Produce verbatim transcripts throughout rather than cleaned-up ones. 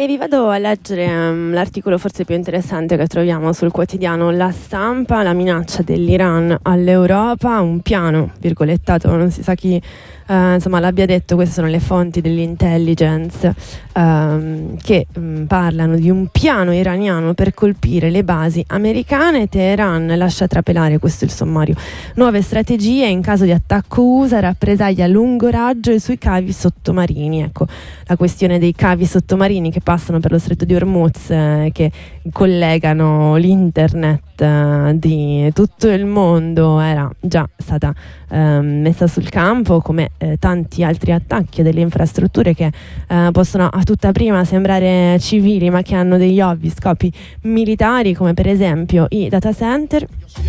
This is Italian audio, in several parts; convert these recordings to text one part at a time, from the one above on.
E vi vado a leggere um, l'articolo forse più interessante che troviamo sul quotidiano La Stampa, la minaccia dell'Iran all'Europa, un piano, virgolettato, non si sa chi uh, insomma l'abbia detto, queste sono le fonti dell'intelligence um, che um, parlano di un piano iraniano per colpire le basi americane. Teheran lascia trapelare, questo è il sommario, nuove strategie in caso di attacco U S A, rappresaglia a lungo raggio e sui cavi sottomarini. Ecco, la questione dei cavi sottomarini che passano per lo stretto di Hormuz, eh, che collegano l'internet eh, di tutto il mondo, era già stata eh, messa sul campo, come eh, tanti altri attacchi a delle infrastrutture che eh, possono a tutta prima sembrare civili ma che hanno degli ovvi scopi militari, come per esempio i data center.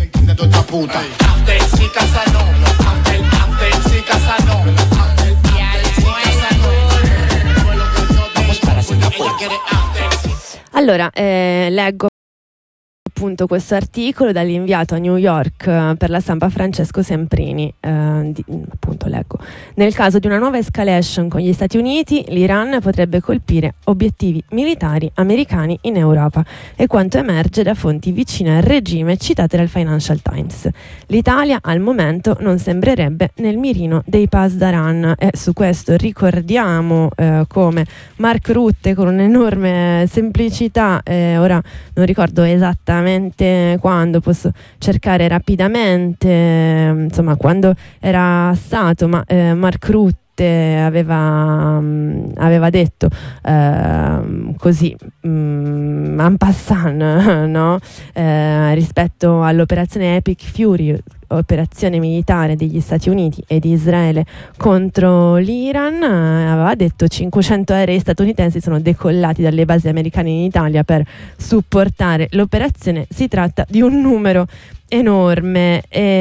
Allora, eh, leggo appunto questo articolo dall'inviato a New York uh, per La Stampa Francesco Semprini. Uh, di, appunto leggo: nel caso di una nuova escalation con gli Stati Uniti, l'Iran potrebbe colpire obiettivi militari americani in Europa, e quanto emerge da fonti vicine al regime citate dal Financial Times. L'Italia al momento non sembrerebbe nel mirino dei Pasdaran, e su questo ricordiamo uh, come Mark Rutte, con un'enorme semplicità, eh, ora non ricordo esattamente quando, posso cercare rapidamente, insomma quando era stato, ma eh, Mark Rutte aveva, um, aveva detto uh, così um, en passant, no? uh, rispetto all'operazione Epic Fury, operazione militare degli Stati Uniti e di Israele contro l'Iran, eh, aveva detto cinquecento aerei statunitensi sono decollati dalle basi americane in Italia per supportare l'operazione. Si tratta di un numero enorme,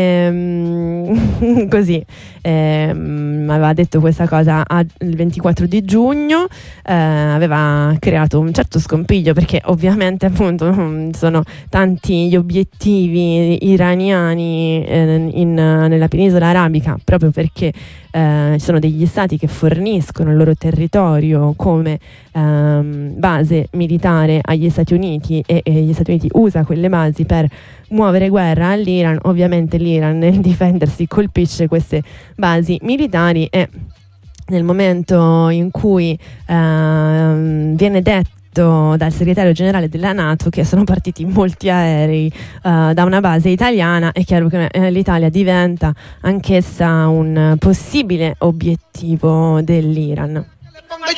e, così ehm, aveva detto questa cosa a, il ventiquattro di giugno, eh, aveva creato un certo scompiglio, perché ovviamente appunto sono tanti gli obiettivi iraniani eh, in, nella penisola arabica, proprio perché eh, ci sono degli stati che forniscono il loro territorio come ehm, base militare agli Stati Uniti, e, e gli Stati Uniti usa quelle basi per muovere guerra all'Iran. Ovviamente l'Iran nel difendersi colpisce queste basi militari, e nel momento in cui ehm, viene detto dal segretario generale della NATO che sono partiti molti aerei uh, da una base italiana, è chiaro che eh, l'Italia diventa anch'essa un possibile obiettivo dell'Iran.